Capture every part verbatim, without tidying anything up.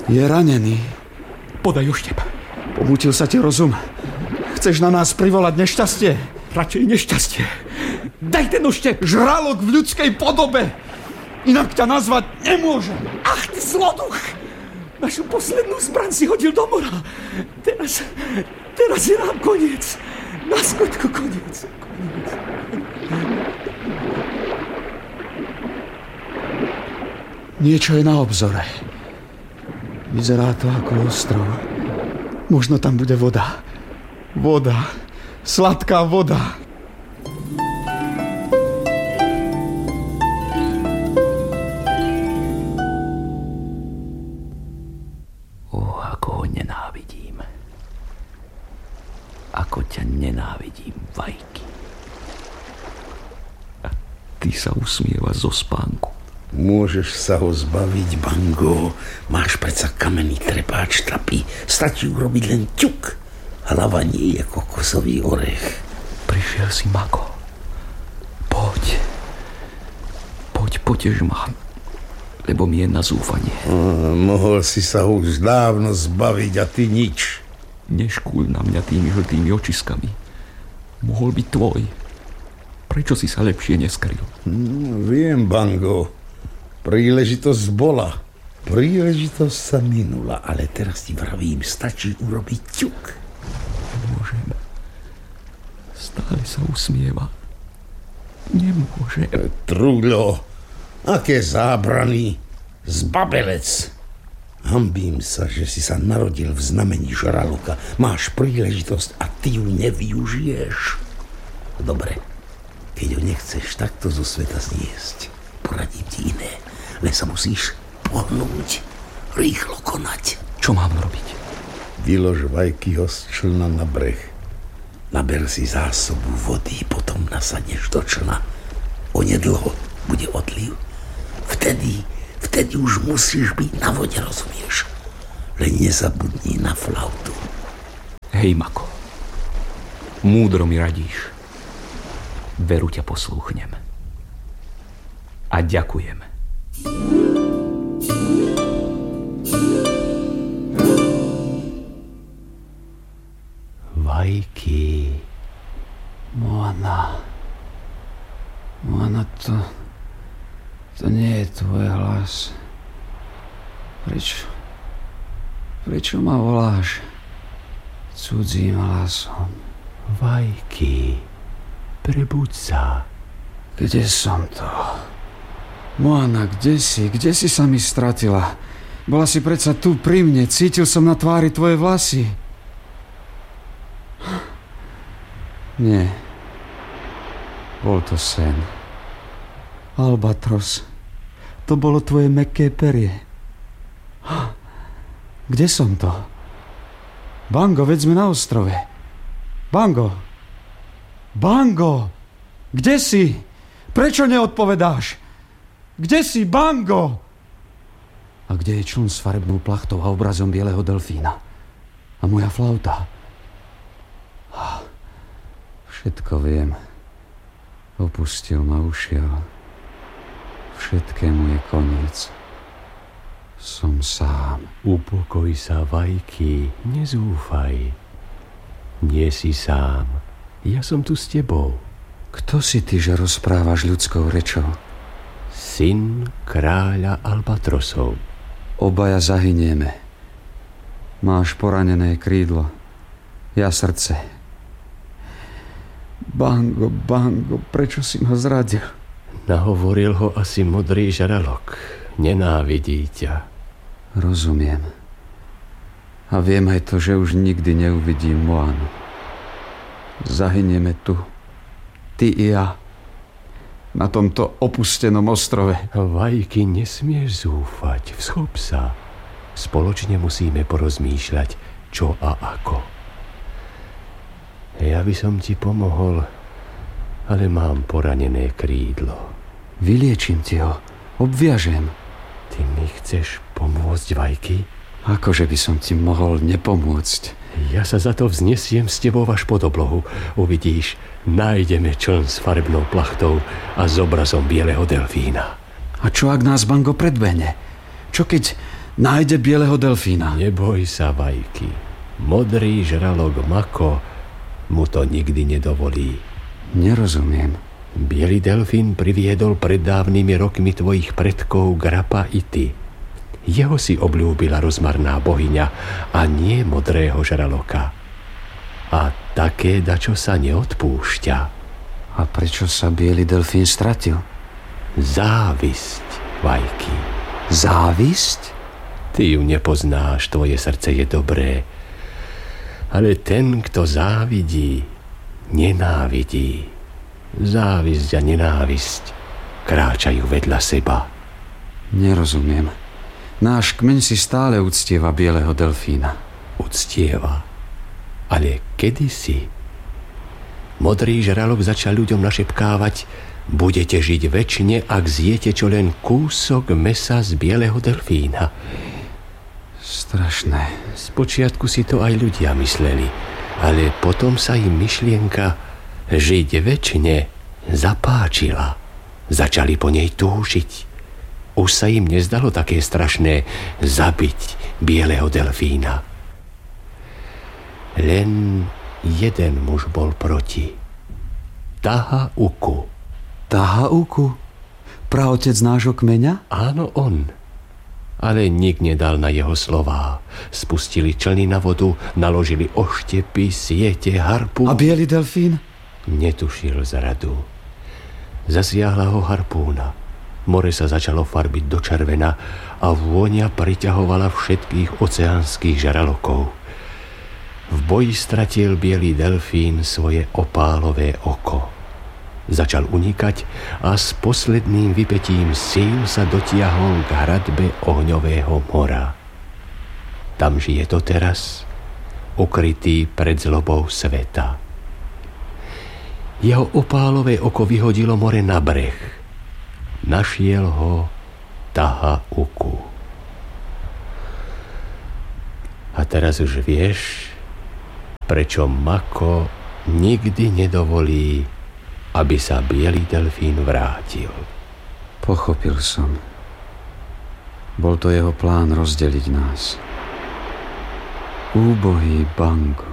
Je ranený. Podaj oštep. Pomútil sa ti rozum. Chceš na nás privolať nešťastie? Radšej nešťastie. Daj ten oštep. Žralok v ľudskej podobe. Inak ťa nazvať nemôžem. Ach, ty zloduch. Našu poslednú zbraň si hodil do mora. Teraz, teraz je nám koniec. Na skutku koniec. Koniec. Niečo je na obzore. Vyzerá to ako ostrov. Možno tam bude voda. Voda. Sladká voda. Oh, ako ho nenávidím. Ako ťa nenávidím, Vajky. A ty sa usmievaš zo spánku. Môžeš sa ho zbaviť, Bango. Máš predsa kamenný trepáč trapy. Stačí urobiť len ťuk. Hlava nie je kokosový orech. Prišiel si, Mako. Poď. Poď, potež ma. Lebo mi je na zúfanie. Oh, mohol si sa už dávno zbaviť a ty nič. Neškúľ na mňa tými žltými očiskami. Mohol byť tvoj. Prečo si sa lepšie neskryl? Hmm, viem, Bango. Príležitosť bola. Príležitosť sa minula, ale teraz ti vravím, stačí urobiť ťuk. Nemôžem. Stále sa usmieva. Nemôžem. Trúľo, aké zábrany. Zbabelec. Hanbím sa, že si sa narodil v znamení žraloka. Máš príležitosť a ty ju nevyužiješ. Dobre, keď ho nechceš takto zo sveta zniesť, poradím ti iné. Len sa musíš pohnúť, rýchlo konať. Čo mám robiť? Vylož Vajkyho z člna na breh. Naber si zásobu vody, potom nasadneš do člna. Onedlho bude odliv. Vtedy, vtedy už musíš byť na vode, rozumieš? Len nezabudni na flautu. Hej, Mako. Múdro mi radíš. Veru ťa poslúchnem. A ďakujem. Vajky. Moana. Moana, to... To nie je tvoj hlas. Prečo... Prečo ma voláš cudzím hlasom? Vajky, prebuď sa. Kde som to? Moana, kde si? Kde si sa mi stratila? Bola si predsa tu pri mne. Cítil som na tvári tvoje vlasy. Nie. Bol to sen. Albatros. To bolo tvoje mäkké perie. Kde som to? Bango, veď sme na ostrove. Bango. Bango. Kde si? Prečo neodpovedáš? Kde si, Bango? A kde je čln s farebnou plachtou a obrazom bieleho delfína? A moja flauta? Všetko viem. Opustil ma, ušiel. Všetkému je koniec. Som sám. Upokoj sa, Vajky, nezúfaj. Nie si sám. Ja som tu s tebou. Kto si ty, že rozprávaš ľudskou rečou? Syn kráľa albatrosov. Obaja zahynieme. Máš poranené krídlo. Ja srdce. Bango, Bango, prečo si ma zradil? Nahovoril ho asi modrý žralok. Nenávidí ťa. Rozumiem. A viem aj to, že už nikdy neuvidím Moanu. Zahynieme tu. Ty i ja. Na tomto opustenom ostrove. Vajky, nesmieš zúfať. Vschop sa. Spoločne musíme porozmýšľať, čo a ako. Ja by som ti pomohol, ale mám poranené krídlo. Vyliečím ti ho. Obviažem. Ty mi chceš pomôcť, Vajky? Akože by som ti mohol nepomôcť? Ja sa za to vznesiem s tebou až pod oblohu. Uvidíš, nájdeme čln s farebnou plachtou a s obrazom bieleho delfína. A čo ak nás Bango predbehne? Čo keď nájde bieleho delfína. Neboj sa, Vajky. Modrý žralok Mako mu to nikdy nedovolí. Nerozumiem. Bielý delfín priviedol pred dávnymi rokmi tvojich predkov Grapa i ty. Jeho si obľúbila rozmarná bohyňa a nie modrého žraloka. A také dačo sa neodpúšťa. A prečo sa biely delfín stratil? Závisť, Vajky. Závisť? Ty ju nepoznáš, tvoje srdce je dobré. Ale ten, kto závidí, nenávidí. Závisť a nenávisť kráčajú vedľa seba. Nerozumiem. Náš kmeň si stále uctieva bieleho delfína. Uctieva. Ale kedysi modrý žralok začal ľuďom našepkávať: budete žiť večne, ak zjete čo len kúsok mesa z bieleho delfína. Strašné. Spočiatku si to aj ľudia mysleli, ale potom sa im myšlienka žiť večne zapáčila. Začali po nej túžiť. Už sa im nezdalo také strašné zabiť bieleho delfína. Len jeden muž bol proti. Taha Uku. Taha Uku? Praotec nášho kmeňa? Áno, on. Ale nik nedal na jeho slová. Spustili člny na vodu, naložili oštepy, siete, harpu. A biely delfín? Netušil zradu. Zasiahla ho harpúna. More sa začalo farbiť do červena a vôňa priťahovala všetkých oceánskych žralokov. V boji stratil biely delfín svoje opálové oko. Začal unikať a s posledným vypetím síl sa dotiahol k hradbe ohňového mora. Tam žije to teraz, ukrytý pred zlobou sveta. Jeho opálové oko vyhodilo more na breh. Našiel ho Taha Uku. A teraz už vieš, prečo Mako nikdy nedovolí, aby sa biely delfín vrátil. Pochopil som. Bol to jeho plán rozdeliť nás. Úbohý Bango.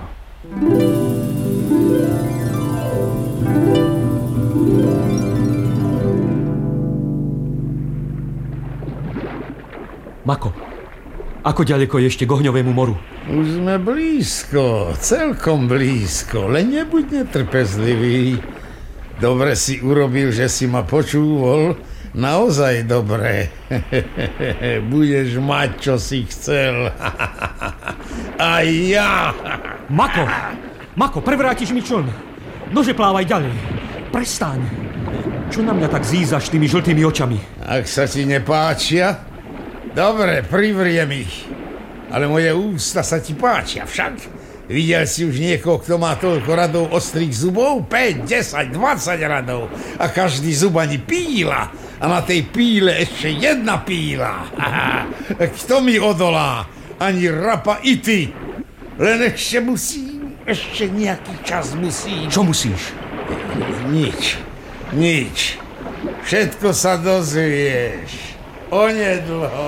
Mako, ako ďaleko je ešte k ohňovému moru? Už sme blízko, celkom blízko, len nebuď netrpezlivý. Dobre si urobil, že si ma počúval, naozaj dobre. Budeš mať, čo si chcel. A ja. Mako, Mako, prevrátiš mi čln. Nože plávaj ďalej. Prestaň. Čo na mňa tak zízaš tými žltými očami? Ak sa ti nepáčia, dobre, privriem ich. Ale moje ústa sa ti páčia však. Videl si už niekoho, kto má toľko radov ostrých zubov? päť, desať, dvadsať radov. A každý zub ani píla. A na tej píle ešte jedna píla. Kto mi odolá? Ani Rapa i ty. Len ešte musím, ešte nejaký čas musím. Čo musíš? Nič, nič. Všetko sa dozvieš. Onedlho.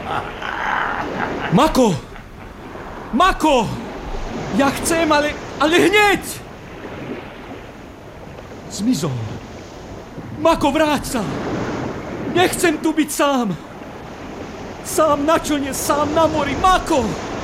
Mako! Mako! Ja chcem, ale, ale hneď! Zmizol. Mako, vráť sa! Nechcem tu byť sám! Sám na člne, sám na mori, Mako!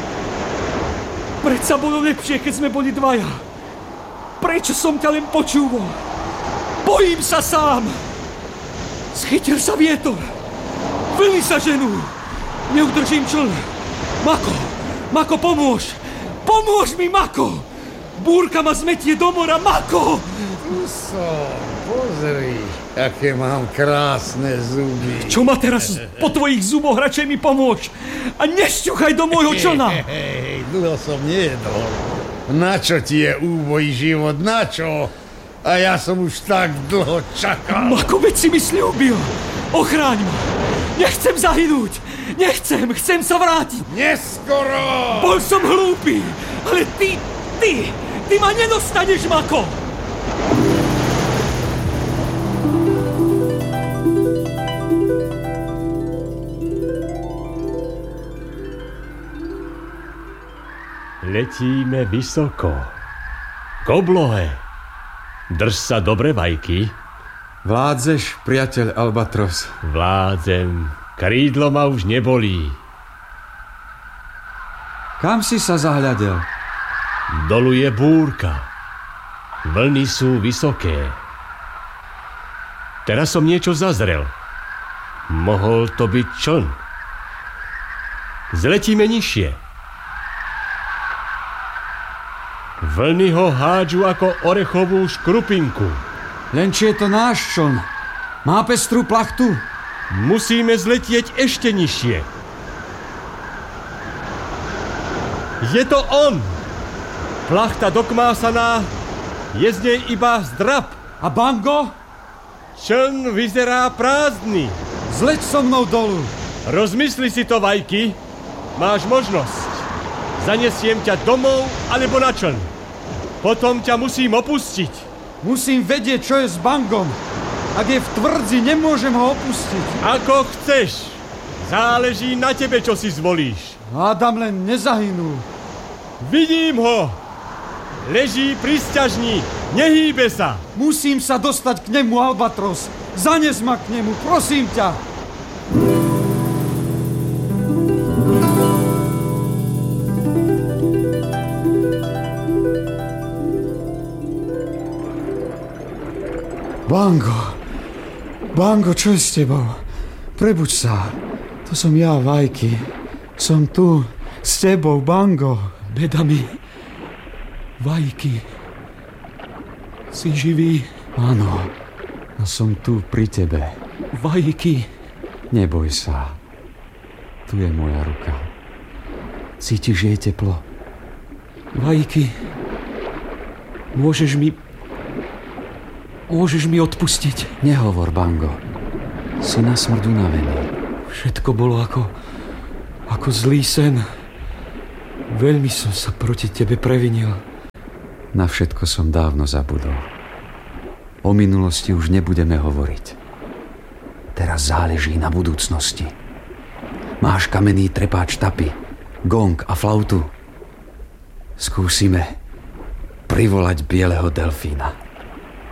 Predsa bolo lepšie, keď sme boli dvaja. Prečo som ťa len počúval? Bojím sa sám! Schytil sa vietor! Vlny sa ženú! Neudržím čln! Mako! Mako, pomôž! Pomôž mi, Mako! Búrka ma zmetie do mora, Mako! Tu som, pozri, aké mám krásne zuby. Čo ma teraz po tvojich zuboch, radšej mi pomôž! A nešťuchaj do môjho člna! Hej, hej, hej, dlho som nejedol. Na čo ti je úbojí život, na čo? A ja som už tak dlho čakal. Mako, veď si mi sľúbil! Ochráň ma! Nechcem zahynúť! Nechcem, chcem sa vrátiť! Neskoro! Bol som hlúpy, ale ty, ty, ty ma nedostaneš, Mako! Letíme vysoko. K oblohe. Drž sa dobre, Vajky. Vládzeš, priateľ Albatros? Vládzem. Krídlo ma už nebolí. Kam si sa zahľadel? Dolu je búrka. Vlny sú vysoké. Teraz som niečo zazrel. Mohol to byť čln. Zletíme nižšie. Vlny ho hádžu ako orechovú škrupinku. Len či je to náš čln? Má pestrú plachtu? Musíme zletieť ešte nižšie. Je to on! Plachta dokmásaná, je z nej iba zdrab. A Bango? Čln vyzerá prázdny. Zleď so mnou dolu. Rozmysli si to, Vajky. Máš možnosť. Zanesiem ťa domov alebo na čln. Potom ťa musím opustiť. Musím vedieť, čo je s Bangom. Ak je v tvrdzi, nemôžem ho opustiť. Ako chceš. Záleží na tebe, čo si zvolíš. Hádam len nezahynul. Vidím ho. Leží pri sťažni. Nehýbe sa. Musím sa dostať k nemu, Albatros. Zanes ma k nemu, prosím ťa. Bango, Bango, čo je s tebou? Prebuď sa. To som ja, Vajky. Som tu, s tebou, Bango. Beda mi. Vajky. Si živý? Áno, a som tu pri tebe. Vajky. Neboj sa. Tu je moja ruka. Cítiš jej teplo? Vajky. Môžeš mi... Môžeš mi odpustiť? Nehovor, Bango. Si na smrť unavený. Všetko bolo ako... ako zlý sen. Veľmi som sa proti tebe previnil. Na všetko som dávno zabudol. O minulosti už nebudeme hovoriť. Teraz záleží na budúcnosti. Máš kamenný trepáč tapy, gong a flautu. Skúsime privolať bieleho delfína.